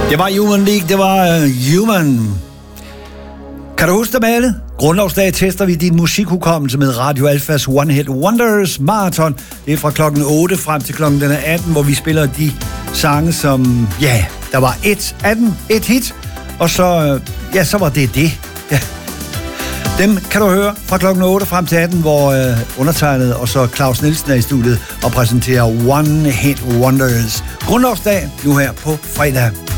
Det var Human League, det var Human. Kan du huske dem alle? Grundlovsdag tester vi din musikhukommelse med Radio Alfas One Hit Wonders Marathon. Det er fra klokken 8 frem til klokken 18, hvor vi spiller de sange, som, ja, der var et hit, og så, ja, så var det det. Ja. Dem kan du høre fra klokken 8 frem til 18, hvor undertegnet og så Claus Nielsen er i studiet og præsenterer One Hit Wonders. Grundlovsdag nu her på fredag.